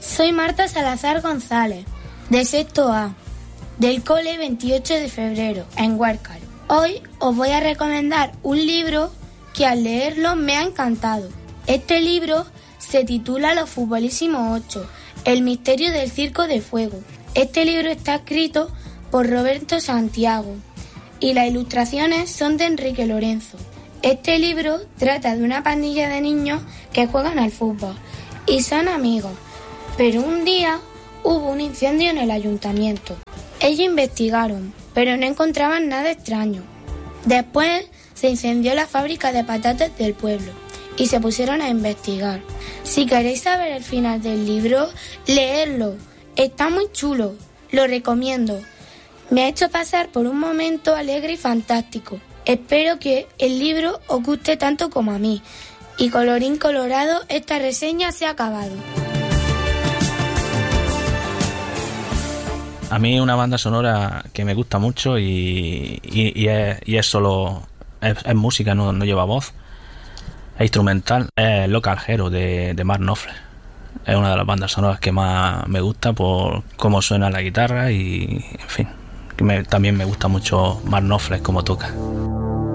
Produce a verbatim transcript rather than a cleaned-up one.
Soy Marta Salazar González, de sexto A, del cole veintiocho de febrero, en Huércal. Hoy os voy a recomendar un libro que al leerlo me ha encantado. Este libro se titula Los Futbolísimos Ocho, el misterio del Circo de Fuego. Este libro está escrito por Roberto Santiago y las ilustraciones son de Enrique Lorenzo. Este libro trata de una pandilla de niños que juegan al fútbol y son amigos, pero un día hubo un incendio en el ayuntamiento. Ellos investigaron, pero no encontraban nada extraño. Después se incendió la fábrica de patatas del pueblo y se pusieron a investigar. Si queréis saber el final del libro, leedlo. Está muy chulo, lo recomiendo. Me ha hecho pasar por un momento alegre y fantástico. Espero que el libro os guste tanto como a mí. Y colorín colorado, esta reseña se ha acabado. A mí una banda sonora que me gusta mucho y, y, y, es, y es solo es, es música, no, no lleva voz, es instrumental, es Local Hero de, de Mark Knopfler. Es una de las bandas sonoras que más me gusta por cómo suena la guitarra y, en fin, que me, también me gusta mucho Mark Knopfler como toca.